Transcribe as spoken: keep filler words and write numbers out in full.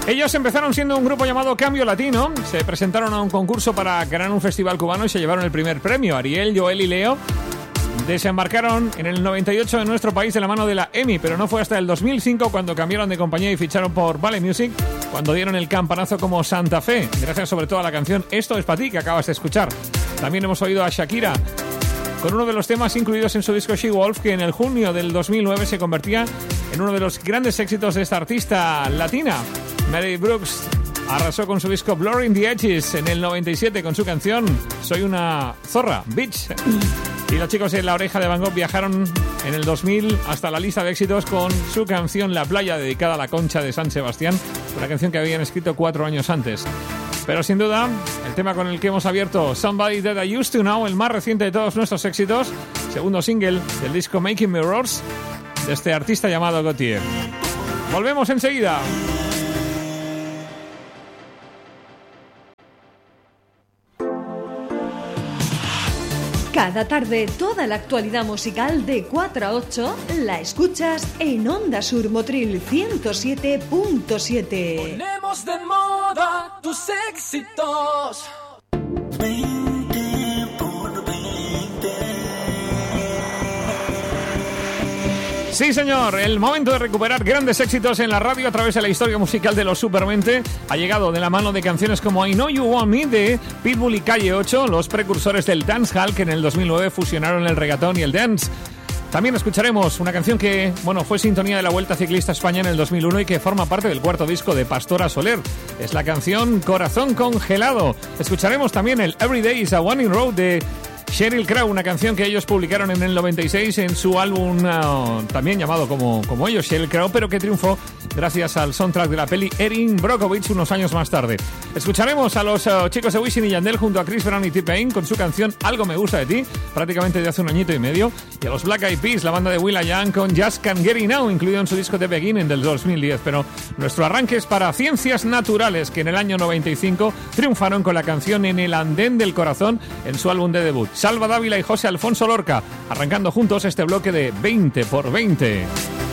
Ellos empezaron siendo un grupo llamado Cambio Latino, se presentaron a un concurso para ganar un festival cubano y se llevaron el primer premio. Ariel, Joel y Leo desembarcaron en el noventa y ocho en nuestro país de la mano de la EMI, pero no fue hasta el dos mil cinco cuando cambiaron de compañía y ficharon por Vale Music, cuando dieron el campanazo como Santa Fe, gracias sobre todo a la canción Esto es para ti que acabas de escuchar. También hemos oído a Shakira con uno de los temas incluidos en su disco She Wolf, que en el junio del dos mil nueve se convertía en uno de los grandes éxitos de esta artista latina. Mary Brooks arrasó con su disco Blurring the Edges en el noventa y siete con su canción Soy una zorra, bitch. Y los chicos de La Oreja de Van Gogh viajaron en el dos mil hasta la lista de éxitos con su canción La Playa, dedicada a la Concha de San Sebastián, una canción que habían escrito cuatro años antes. Pero sin duda, el tema con el que hemos abierto Somebody That I Used to Know, el más reciente de todos nuestros éxitos, segundo single del disco Making Mirrors, de este artista llamado Gautier. Volvemos enseguida. Cada tarde, toda la actualidad musical de cuatro a ocho la escuchas en Onda Sur Motril ciento siete punto siete. Ponemos de moda tus éxitos. veinte por veinte. Sí, señor, el momento de recuperar grandes éxitos en la radio a través de la historia musical de los Supermente ha llegado de la mano de canciones como I Know You Want Me de Pitbull y Calle ocho, los precursores del dancehall que en el dos mil nueve fusionaron el reggaetón y el dance. También escucharemos una canción que, bueno, fue sintonía de la Vuelta Ciclista a España en el dos mil uno y que forma parte del cuarto disco de Pastora Soler. Es la canción Corazón Congelado. Escucharemos también el Every Day is a Winding Road de Sheryl Crow, una canción que ellos publicaron en el noventa y seis en su álbum uh, también llamado como, como ellos, Sheryl Crow, pero que triunfó gracias al soundtrack de la peli Erin Brockovich unos años más tarde. Escucharemos a los uh, chicos de Wisin y Yandel junto a Chris Brown y T-Pain con su canción Algo me gusta de ti, prácticamente de hace un añito y medio, y a los Black Eyed Peas, la banda de will.i.am con Just Can't Get It Now, incluido en su disco The Beginning del dos mil diez. Pero nuestro arranque es para Ciencias Naturales, que en el año noventa y cinco triunfaron con la canción En el Andén del Corazón en su álbum de debut. Salva Dávila y José Alfonso Lorca, arrancando juntos este bloque de veinte por veinte.